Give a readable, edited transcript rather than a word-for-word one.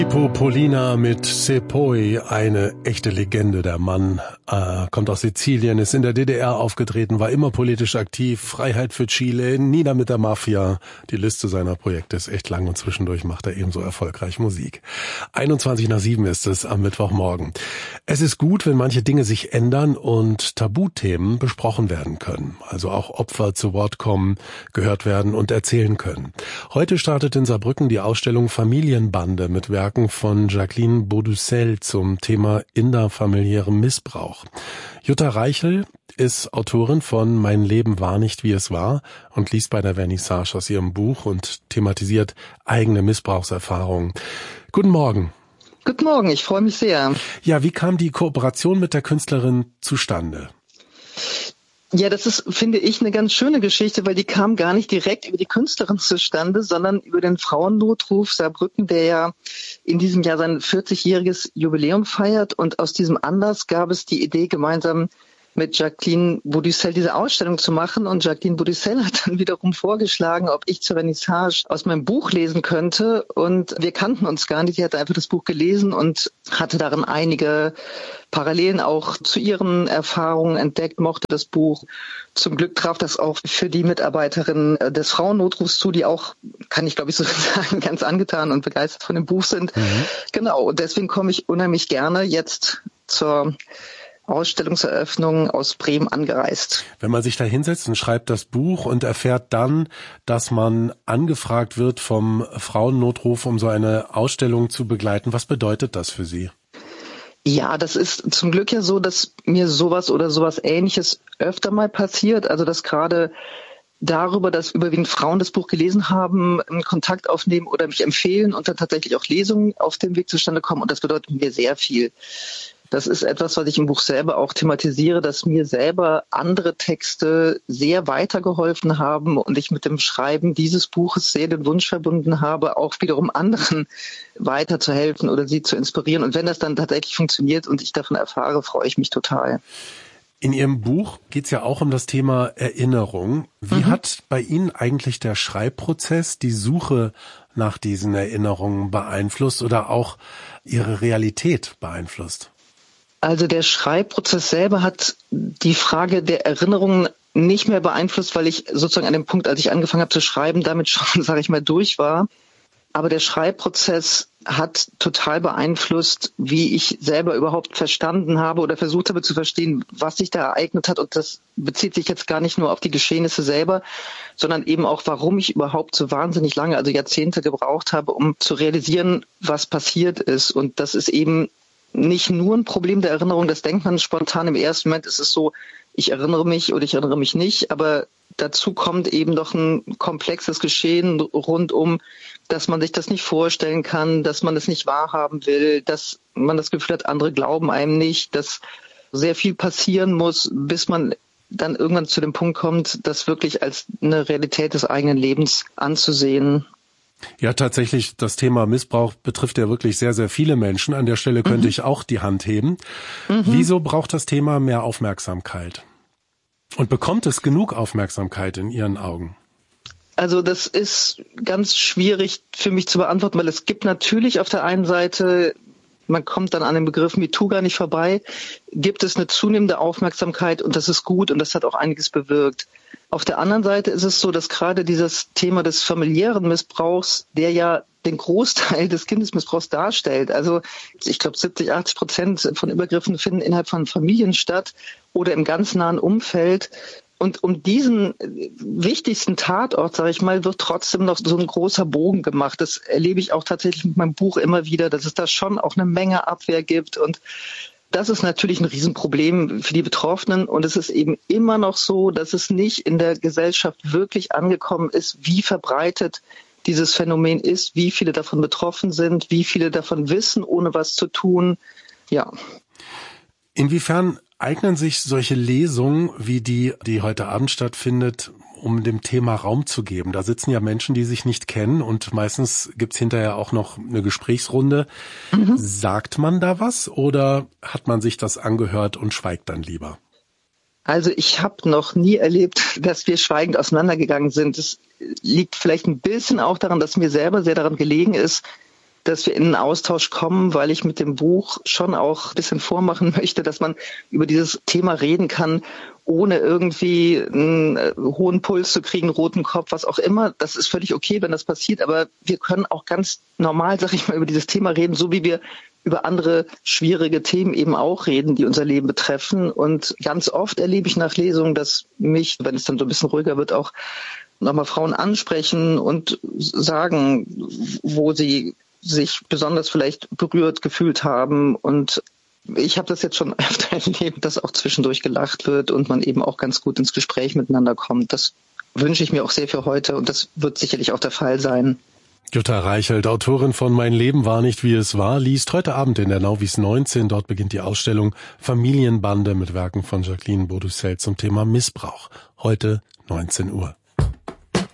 Polina mit Sepoi, eine echte Legende. Der Mann kommt aus Sizilien, ist in der DDR aufgetreten, war immer politisch aktiv, Freiheit für Chile, nieder mit der Mafia. Die Liste seiner Projekte ist echt lang und zwischendurch macht er ebenso erfolgreich Musik. 21:07 ist es am Mittwochmorgen. Es ist gut, wenn manche Dinge sich ändern und Tabuthemen besprochen werden können. Also auch Opfer zu Wort kommen, gehört werden und erzählen können. Heute startet in Saarbrücken die Ausstellung Familienbande mit Werken von Jacqueline Beaudussel zum Thema innerfamiliärem Missbrauch. Jutta Reichel ist Autorin von Mein Leben war nicht, wie es war und liest bei der Vernissage aus ihrem Buch und thematisiert eigene Missbrauchserfahrungen. Guten Morgen. Guten Morgen, ich freue mich sehr. Ja, wie kam die Kooperation mit der Künstlerin zustande? Ja, das ist, finde ich, eine ganz schöne Geschichte, weil die kam gar nicht direkt über die Künstlerin zustande, sondern über den Frauennotruf Saarbrücken, der ja in diesem Jahr sein 40-jähriges Jubiläum feiert. Und aus diesem Anlass gab es die Idee, gemeinsam mit Jacqueline Beaudussel diese Ausstellung zu machen. Und Jacqueline Beaudussel hat dann wiederum vorgeschlagen, ob ich zur Vernissage aus meinem Buch lesen könnte. Und wir kannten uns gar nicht. Sie hatte einfach das Buch gelesen und hatte darin einige Parallelen auch zu ihren Erfahrungen entdeckt, mochte das Buch. Zum Glück traf das auch für die Mitarbeiterin des Frauennotrufs zu, die auch, kann ich glaube ich so sagen, ganz angetan und begeistert von dem Buch sind. Genau, und deswegen komme ich unheimlich gerne jetzt zur Ausstellungseröffnung aus Bremen angereist. Wenn man sich da hinsetzt und schreibt das Buch und erfährt dann, dass man angefragt wird vom Frauennotruf, um so eine Ausstellung zu begleiten, was bedeutet das für Sie? Ja, das ist zum Glück ja so, dass mir sowas oder sowas Ähnliches öfter mal passiert. Also dass gerade darüber, dass überwiegend Frauen das Buch gelesen haben, einen Kontakt aufnehmen oder mich empfehlen und dann tatsächlich auch Lesungen auf dem Weg zustande kommen. Und das bedeutet mir sehr viel. Das ist etwas, was ich im Buch selber auch thematisiere, dass mir selber andere Texte sehr weitergeholfen haben und ich mit dem Schreiben dieses Buches sehr den Wunsch verbunden habe, auch wiederum anderen weiterzuhelfen oder sie zu inspirieren. Und wenn das dann tatsächlich funktioniert und ich davon erfahre, freue ich mich total. In Ihrem Buch geht es ja auch um das Thema Erinnerung. Wie hat bei Ihnen eigentlich der Schreibprozess die Suche nach diesen Erinnerungen beeinflusst oder auch Ihre Realität beeinflusst? Also der Schreibprozess selber hat die Frage der Erinnerungen nicht mehr beeinflusst, weil ich sozusagen an dem Punkt, als ich angefangen habe zu schreiben, damit schon, sage ich mal, durch war. Aber der Schreibprozess hat total beeinflusst, wie ich selber überhaupt verstanden habe oder versucht habe zu verstehen, was sich da ereignet hat. Und das bezieht sich jetzt gar nicht nur auf die Geschehnisse selber, sondern eben auch, warum ich überhaupt so wahnsinnig lange, also Jahrzehnte gebraucht habe, um zu realisieren, was passiert ist. Und das ist eben nicht nur ein Problem der Erinnerung, das denkt man spontan im ersten Moment, ist es so, ich erinnere mich oder ich erinnere mich nicht, aber dazu kommt eben doch ein komplexes Geschehen rundum, dass man sich das nicht vorstellen kann, dass man es nicht wahrhaben will, dass man das Gefühl hat, andere glauben einem nicht, dass sehr viel passieren muss, bis man dann irgendwann zu dem Punkt kommt, das wirklich als eine Realität des eigenen Lebens anzusehen. Ja, tatsächlich, das Thema Missbrauch betrifft ja wirklich sehr, sehr viele Menschen. An der Stelle könnte ich auch die Hand heben. Wieso braucht das Thema mehr Aufmerksamkeit? Und bekommt es genug Aufmerksamkeit in Ihren Augen? Also das ist ganz schwierig für mich zu beantworten, weil es gibt natürlich auf der einen Seite, man kommt dann an den Begriff MeToo gar nicht vorbei, gibt es eine zunehmende Aufmerksamkeit und das ist gut und das hat auch einiges bewirkt. Auf der anderen Seite ist es so, dass gerade dieses Thema des familiären Missbrauchs, der ja den Großteil des Kindesmissbrauchs darstellt. Also ich glaube 70-80% von Übergriffen finden innerhalb von Familien statt oder im ganz nahen Umfeld. Und um diesen wichtigsten Tatort, sage ich mal, wird trotzdem noch so ein großer Bogen gemacht. Das erlebe ich auch tatsächlich mit meinem Buch immer wieder, dass es da schon auch eine Menge Abwehr gibt. Und das ist natürlich ein Riesenproblem für die Betroffenen. Und es ist eben immer noch so, dass es nicht in der Gesellschaft wirklich angekommen ist, wie verbreitet dieses Phänomen ist, wie viele davon betroffen sind, wie viele davon wissen, ohne was zu tun. Ja. Inwiefern eignen sich solche Lesungen wie die heute Abend stattfindet, um dem Thema Raum zu geben? Da sitzen ja Menschen, die sich nicht kennen und meistens gibt's hinterher auch noch eine Gesprächsrunde. Sagt man da was oder hat man sich das angehört und schweigt dann lieber? Also ich habe noch nie erlebt, dass wir schweigend auseinandergegangen sind. Es liegt vielleicht ein bisschen auch daran, dass mir selber sehr daran gelegen ist, dass wir in einen Austausch kommen, weil ich mit dem Buch schon auch ein bisschen vormachen möchte, dass man über dieses Thema reden kann, ohne irgendwie einen hohen Puls zu kriegen, roten Kopf, was auch immer. Das ist völlig okay, wenn das passiert, aber wir können auch ganz normal, sag ich mal, über dieses Thema reden, so wie wir über andere schwierige Themen eben auch reden, die unser Leben betreffen. Und ganz oft erlebe ich nach Lesungen, dass mich, wenn es dann so ein bisschen ruhiger wird, auch nochmal Frauen ansprechen und sagen, wo sie sich besonders vielleicht berührt gefühlt haben. Und ich habe das jetzt schon öfter erlebt, dass auch zwischendurch gelacht wird und man eben auch ganz gut ins Gespräch miteinander kommt. Das wünsche ich mir auch sehr für heute und das wird sicherlich auch der Fall sein. Jutta Reichelt, Autorin von Mein Leben war nicht, wie es war, liest heute Abend in der Nauvis 19. Dort beginnt die Ausstellung Familienbande mit Werken von Jacqueline Beaudoucel zum Thema Missbrauch. Heute 19 Uhr.